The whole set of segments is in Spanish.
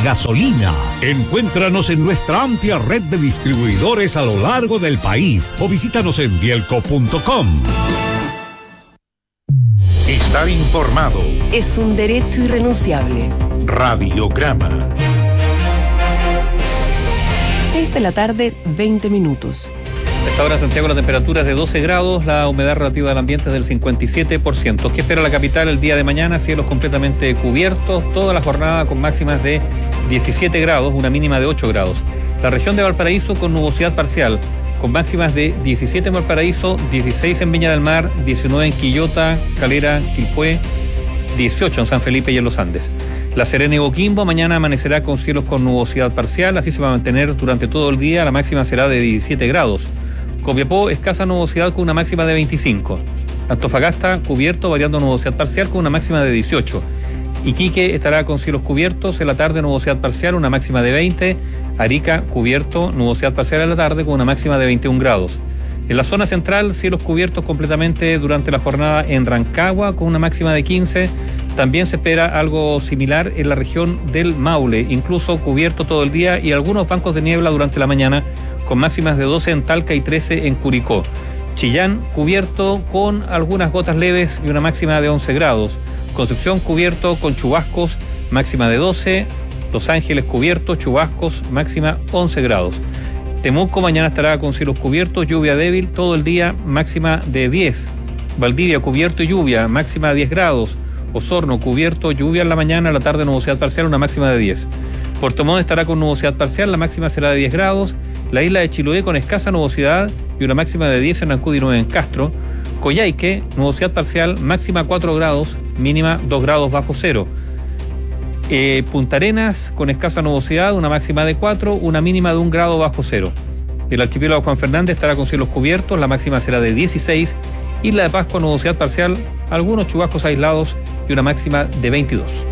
gasolina. Encuéntranos en nuestra amplia red de distribuidores a lo largo del país o visítanos en bielco.com. Estar informado es un derecho irrenunciable. Radiograma. 6 de la tarde, 20 minutos. A esta hora en Santiago la temperatura es de 12 grados, la humedad relativa del ambiente es del 57%. ¿Qué espera la capital el día de mañana? Cielos completamente cubiertos, toda la jornada con máximas de 17 grados, una mínima de 8 grados. La región de Valparaíso con nubosidad parcial, con máximas de 17 en Valparaíso, 16 en Viña del Mar, 19 en Quillota, Calera, Quilpué, 18 en San Felipe y en Los Andes. La Serena y Coquimbo mañana amanecerá con cielos con nubosidad parcial, así se va a mantener durante todo el día, la máxima será de 17 grados. Copiapó, escasa nubosidad con una máxima de 25. Antofagasta, cubierto, variando nubosidad parcial con una máxima de 18. Iquique estará con cielos cubiertos, en la tarde nubosidad parcial, una máxima de 20. Arica, cubierto, nubosidad parcial en la tarde con una máxima de 21 grados. En la zona central, cielos cubiertos completamente durante la jornada en Rancagua con una máxima de 15. También se espera algo similar en la región del Maule, incluso cubierto todo el día y algunos bancos de niebla durante la mañana con máximas de 12 en Talca y 13 en Curicó. Chillán, cubierto con algunas gotas leves y una máxima de 11 grados. Concepción, cubierto con chubascos, máxima de 12. Los Ángeles, cubierto, chubascos, máxima 11 grados. Temuco mañana estará con cielos cubiertos, lluvia débil todo el día, máxima de 10. Valdivia, cubierto y lluvia, máxima de 10 grados. Osorno, cubierto, lluvia en la mañana, en la tarde nubosidad parcial, una máxima de 10. Puerto Montt estará con nubosidad parcial, la máxima será de 10 grados. La isla de Chiloé con escasa nubosidad y una máxima de 10 en Ancud y 9 en Castro. Coyhaique, nubosidad parcial, máxima 4 grados, mínima 2 grados bajo cero. Punta Arenas con escasa nubosidad, una máxima de 4, una mínima de 1 grado bajo cero. El archipiélago Juan Fernández estará con cielos cubiertos, la máxima será de 16. Isla de Pascua, nubosidad parcial, algunos chubascos aislados y una máxima de 22.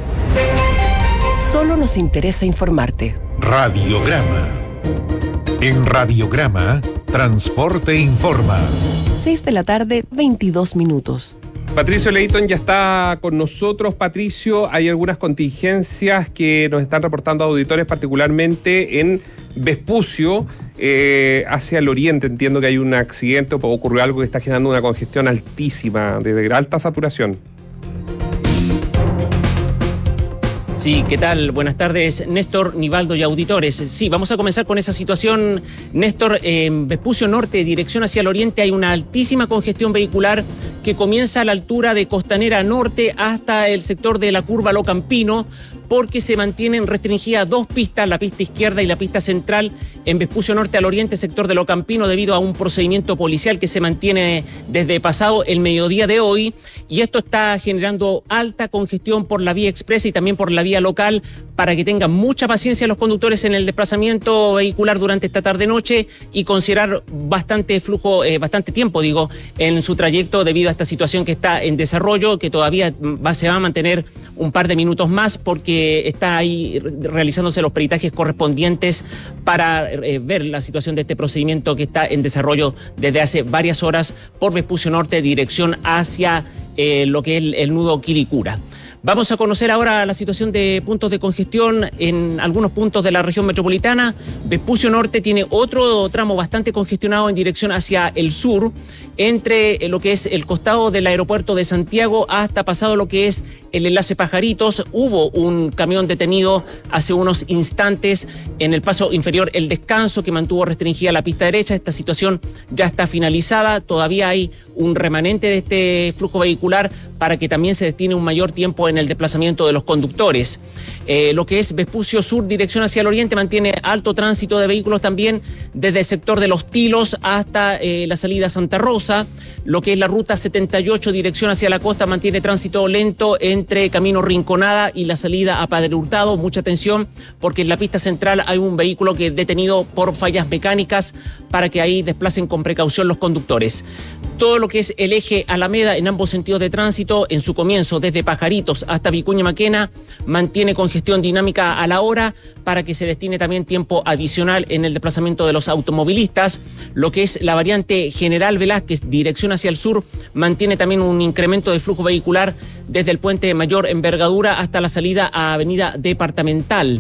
Solo nos interesa informarte. Radiograma. En Radiograma, Transporte Informa. 6 de la tarde, 22 minutos. Patricio Leighton ya está con nosotros. Patricio, hay algunas contingencias que nos están reportando auditores, particularmente en Vespucio, hacia el oriente. Entiendo que hay un accidente o ocurrió algo que está generando una congestión altísima, de alta saturación. Sí, ¿qué tal? Buenas tardes, Néstor, Nivaldo y auditores. Sí, vamos a comenzar con esa situación. Néstor, en Vespucio Norte, dirección hacia el oriente, hay una altísima congestión vehicular que comienza a la altura de Costanera Norte hasta el sector de la curva Lo Campino, porque se mantienen restringidas dos pistas, la pista izquierda y la pista central, en Vespucio Norte al oriente, sector de Lo Campino, debido a un procedimiento policial que se mantiene desde pasado el mediodía de hoy, y esto está generando alta congestión por la vía expresa y también por la vía local, para que tengan mucha paciencia los conductores en el desplazamiento vehicular durante esta tarde-noche y considerar bastante flujo, bastante tiempo, en su trayecto debido a esta situación que está en desarrollo, que todavía se va a mantener un par de minutos más porque está ahí realizándose los peritajes correspondientes para ver la situación de este procedimiento que está en desarrollo desde hace varias horas por Vespucio Norte, dirección hacia lo que es el nudo Quilicura. Vamos a conocer ahora la situación de puntos de congestión en algunos puntos de la región metropolitana. Vespucio Norte tiene otro tramo bastante congestionado en dirección hacia el sur, entre lo que es el costado del aeropuerto de Santiago hasta pasado lo que es el enlace Pajaritos. Hubo un camión detenido hace unos instantes en el paso inferior El Descanso, que mantuvo restringida la pista derecha. Esta situación ya está finalizada. Todavía hay un remanente de este flujo vehicular para que también se destine un mayor tiempo en el desplazamiento de los conductores. Lo que es Vespucio Sur, dirección hacia el oriente, mantiene alto tránsito de vehículos también desde el sector de Los Tilos hasta la salida a Santa Rosa. Lo que es la ruta 78, dirección hacia la costa, mantiene tránsito lento entre Camino Rinconada y la salida a Padre Hurtado. Mucha atención porque en la pista central hay un vehículo que es detenido por fallas mecánicas, para que ahí desplacen con precaución los conductores. Todo lo que es el eje Alameda en ambos sentidos de tránsito, en su comienzo desde Pajaritos hasta Vicuña Maquena, mantiene congestión dinámica a la hora, para que se destine también tiempo adicional en el desplazamiento de los automovilistas. Lo que es la variante General Velázquez, dirección hacia el sur, mantiene también un incremento de flujo vehicular desde el puente Mayor Envergadura hasta la salida a Avenida Departamental.